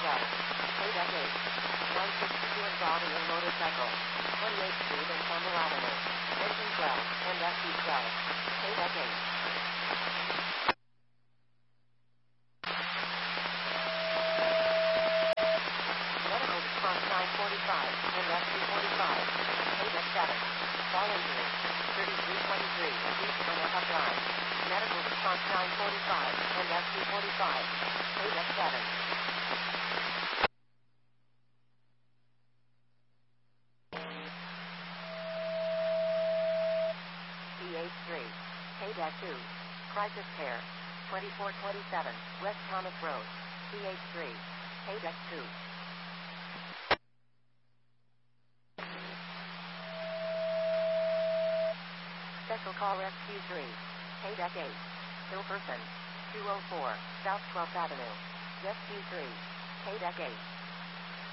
Payback 8. 962 involved in motorcycle. 28th Street and Campbell Avenue. Engine 12 and FT 12. Payback 8. Medical response 945 and FT 45. Payback 7. Fall injury. 3323 East Winnetka Drive. Medical response 945 and FT 45. Payback 7. PH3. Payback 2. Crisis Care. 2427 West Thomas Road. PH3. Payback 2. Special Call Rescue 3. Payback 8. Hilperson. 204 South 12th Avenue. Rescue 3. Payback 8.